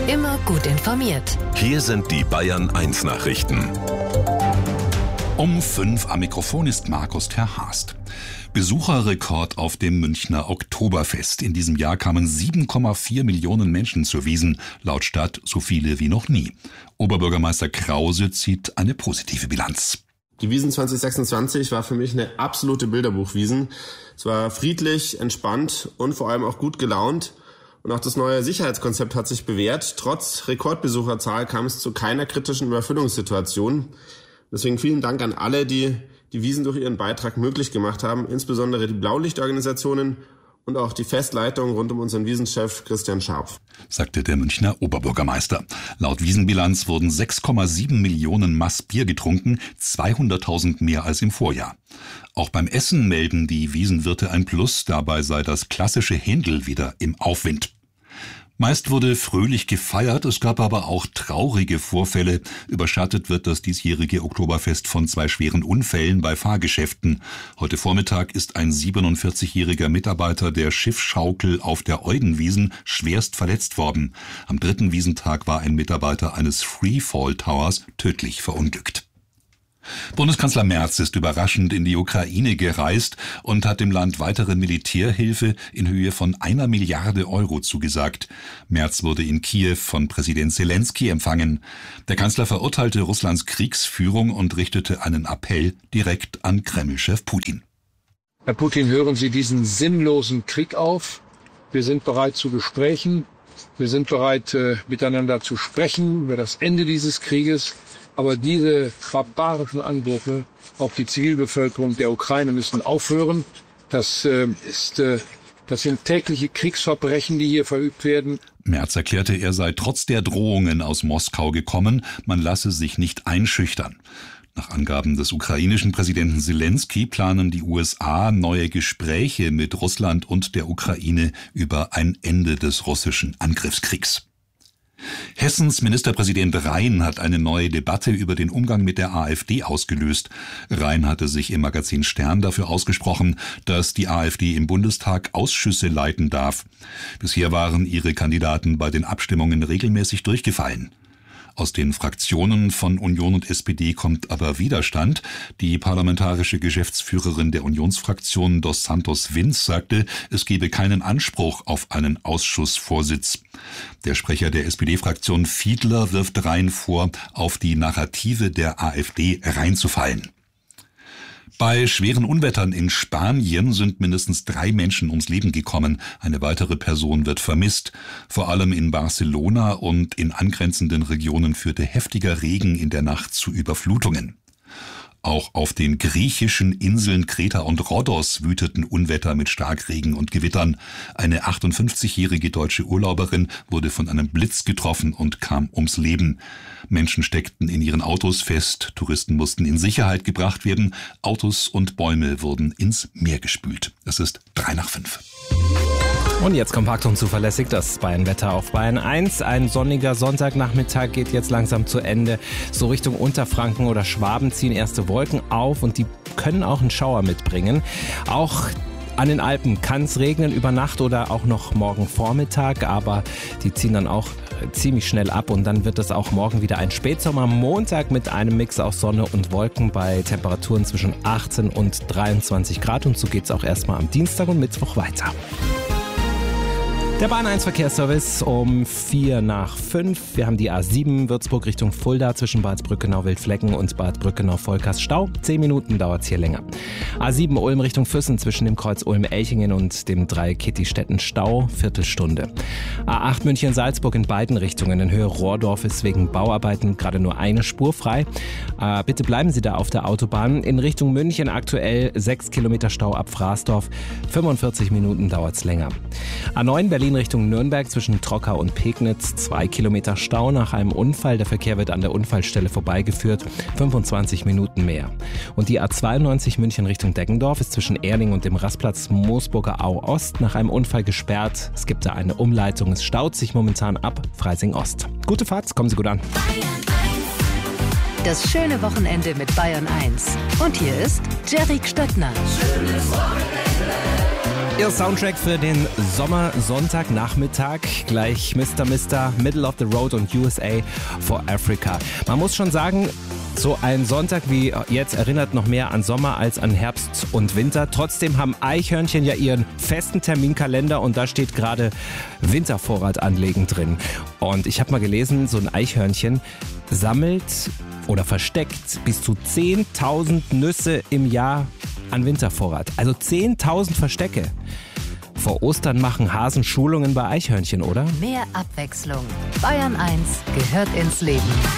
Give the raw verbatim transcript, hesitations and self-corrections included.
Immer gut informiert. Hier sind die Bayern eins Nachrichten. Um fünf am Mikrofon ist Markus Terhast. Besucherrekord auf dem Münchner Oktoberfest. In diesem Jahr kamen sieben Komma vier Millionen Menschen zur Wiesn, laut Stadt so viele wie noch nie. Oberbürgermeister Krause zieht eine positive Bilanz. Die Wiesn zwanzig sechsundzwanzig war für mich eine absolute Bilderbuch-Wiesn. Es war friedlich, entspannt und vor allem auch gut gelaunt. Und auch das neue Sicherheitskonzept hat sich bewährt. Trotz Rekordbesucherzahl kam es zu keiner kritischen Überfüllungssituation. Deswegen vielen Dank an alle, die die Wiesn durch ihren Beitrag möglich gemacht haben, insbesondere die Blaulichtorganisationen und auch die Festleitung rund um unseren Wiesenchef Christian Scharpf, sagte der Münchner Oberbürgermeister. Laut Wiesenbilanz wurden sechs Komma sieben Millionen Maß Bier getrunken, zweihunderttausend mehr als im Vorjahr. Auch beim Essen melden die Wiesenwirte ein Plus, dabei sei das klassische Händel wieder im Aufwind. Meist wurde fröhlich gefeiert, es gab aber auch traurige Vorfälle. Überschattet wird das diesjährige Oktoberfest von zwei schweren Unfällen bei Fahrgeschäften. Heute Vormittag ist ein siebenundvierzigjähriger Mitarbeiter der Schiffschaukel auf der Eudenwiesn schwerst verletzt worden. Am dritten Wiesentag war ein Mitarbeiter eines Freefall Towers tödlich verunglückt. Bundeskanzler Merz ist überraschend in die Ukraine gereist und hat dem Land weitere Militärhilfe in Höhe von einer Milliarde Euro zugesagt. Merz wurde in Kiew von Präsident Zelensky empfangen. Der Kanzler verurteilte Russlands Kriegsführung und richtete einen Appell direkt an Kreml-Chef Putin. Herr Putin, hören Sie diesen sinnlosen Krieg auf. Wir sind bereit zu Gesprächen. Wir sind bereit, äh, miteinander zu sprechen über das Ende dieses Krieges. Aber diese barbarischen Angriffe auf die Zivilbevölkerung der Ukraine müssen aufhören. Das äh, ist, äh, das sind tägliche Kriegsverbrechen, die hier verübt werden. Merz erklärte, er sei trotz der Drohungen aus Moskau gekommen, man lasse sich nicht einschüchtern. Nach Angaben des ukrainischen Präsidenten Zelensky planen die U S A neue Gespräche mit Russland und der Ukraine über ein Ende des russischen Angriffskriegs. Hessens Ministerpräsident Rhein hat eine neue Debatte über den Umgang mit der AfD ausgelöst. Rhein hatte sich im Magazin Stern dafür ausgesprochen, dass die AfD im Bundestag Ausschüsse leiten darf. Bisher waren ihre Kandidaten bei den Abstimmungen regelmäßig durchgefallen. Aus den Fraktionen von Union und S P D kommt aber Widerstand. Die parlamentarische Geschäftsführerin der Unionsfraktion Dos Santos Vince sagte, es gebe keinen Anspruch auf einen Ausschussvorsitz. Der Sprecher der S P D-Fraktion Fiedler wirft Rhein vor, auf die Narrative der AfD reinzufallen. Bei schweren Unwettern in Spanien sind mindestens drei Menschen ums Leben gekommen. Eine weitere Person wird vermisst. Vor allem in Barcelona und in angrenzenden Regionen führte heftiger Regen in der Nacht zu Überflutungen. Auch auf den griechischen Inseln Kreta und Rhodos wüteten Unwetter mit Starkregen und Gewittern. Eine achtundfünfzigjährige deutsche Urlauberin wurde von einem Blitz getroffen und kam ums Leben. Menschen steckten in ihren Autos fest, Touristen mussten in Sicherheit gebracht werden, Autos und Bäume wurden ins Meer gespült. Es ist drei nach fünf. Und jetzt kompakt und zuverlässig das Bayern-Wetter auf Bayern eins. Ein sonniger Sonntagnachmittag geht jetzt langsam zu Ende. So Richtung Unterfranken oder Schwaben ziehen erste Wolken auf und die können auch einen Schauer mitbringen. Auch an den Alpen kann es regnen über Nacht oder auch noch morgen Vormittag, aber die ziehen dann auch ziemlich schnell ab und dann wird es auch morgen wieder ein Spätsommer Montag mit einem Mix aus Sonne und Wolken bei Temperaturen zwischen achtzehn und dreiundzwanzig Grad und so geht es auch erstmal am Dienstag und Mittwoch weiter. Der Bahn eins Verkehrsservice um vier nach fünf. Wir haben die A sieben Würzburg Richtung Fulda zwischen Bad Brückenau-Wildflecken und Bad Brückenau-Volkers Stau. Zehn Minuten dauert es hier länger. A sieben Ulm Richtung Füssen zwischen dem Kreuz Ulm-Elchingen und dem Dreieck Kittistetten Stau. Viertelstunde. A acht München-Salzburg in beiden Richtungen in Höhe Rohrdorf ist wegen Bauarbeiten gerade nur eine Spur frei. Äh, bitte bleiben Sie da auf der Autobahn. In Richtung München aktuell sechs Kilometer Stau ab Fraßdorf. fünfundvierzig Minuten dauert es länger. A neun Berlin Richtung Nürnberg zwischen Trockau und Pegnitz, zwei Kilometer Stau nach einem Unfall. Der Verkehr wird an der Unfallstelle vorbeigeführt, fünfundzwanzig Minuten mehr. Und die A zweiundneunzig München Richtung Deggendorf ist zwischen Erling und dem Rastplatz Moosburger Au Ost nach einem Unfall gesperrt. Es gibt da eine Umleitung, es staut sich momentan ab Freising Ost. Gute Fahrt, kommen Sie gut an. Das schöne Wochenende mit Bayern eins. Und hier ist Jerry Stöttner. Ihr Soundtrack für den Sommersonntagnachmittag, gleich Mister Mister, Middle of the Road und U S A for Africa. Man muss schon sagen, so ein Sonntag wie jetzt erinnert noch mehr an Sommer als an Herbst und Winter. Trotzdem haben Eichhörnchen ja ihren festen Terminkalender und da steht gerade Wintervorrat anlegen drin. Und ich habe mal gelesen, so ein Eichhörnchen sammelt oder versteckt bis zu zehntausend Nüsse im Jahr an Wintervorrat. Also zehntausend Verstecke. Vor Ostern machen Hasen Schulungen bei Eichhörnchen, oder? Mehr Abwechslung. Bayern eins gehört ins Leben.